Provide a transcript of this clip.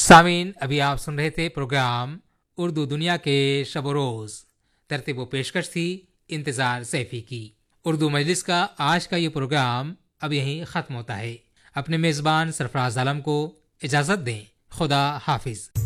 सामीन, अभी आप सुन रहे थे प्रोग्राम उर्दू दुनिया के शब रोज। तरतीब व पेशकश थी इंतजार सैफी की। उर्दू मजलिस का आज का ये प्रोग्राम अब यहीं ख़त्म होता है। अपने मेज़बान सरफराज आलम को इजाज़त दें। खुदा हाफिज।